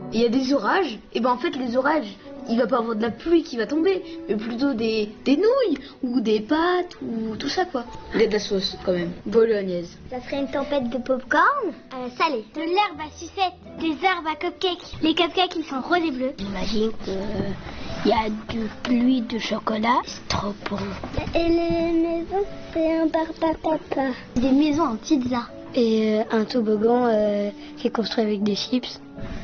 et il y a des orages, et ben en fait les orages, il va pas avoir de la pluie qui va tomber, mais plutôt des nouilles ou des pâtes ou tout ça quoi. Il y a de la sauce quand même, bolognaise. Ça serait une tempête de popcorn salé. De l'herbe à sucette, des herbes à cupcakes. Les cupcakes ils sont roses et bleus. J'imagine qu'il y a du pluie de chocolat, c'est trop bon. Et les maisons, c'est un barbapapa. Des maisons en pizza. Et un toboggan qui est construit avec des chips.